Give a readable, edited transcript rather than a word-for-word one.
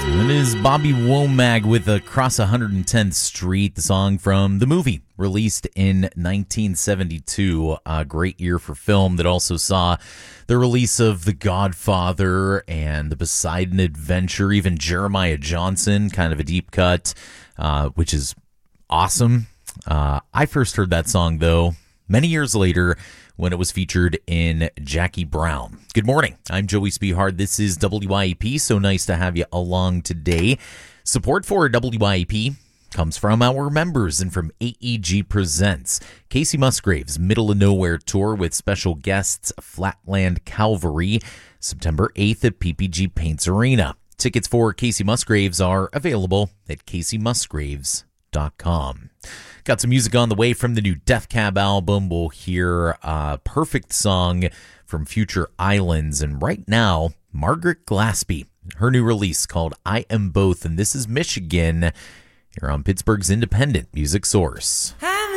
That is Bobby Womack with Across 110th Street, the song from the movie released in 1972. A great year for film that also saw the release of The Godfather and The Poseidon Adventure, even Jeremiah Johnson, kind of a deep cut, which is awesome. I first heard that song, though, many years later when it was featured in Jackie Brown. Good morning. I'm Joey Spihard. This is WIEP. So nice to have you along today. Support for WIEP comes from our members and from AEG Presents. Casey Musgraves' Middle of Nowhere Tour with special guests Flatland Calvary, September 8th at PPG Paints Arena. Tickets for Casey Musgraves are available at CaseyMusgraves.com. Got some music on the way from the new Death Cab album. We'll hear a perfect song from Future Islands. And right now, Margaret Glaspie, her new release called I Am Both. And this is Michigan here on Pittsburgh's independent music source. Hi.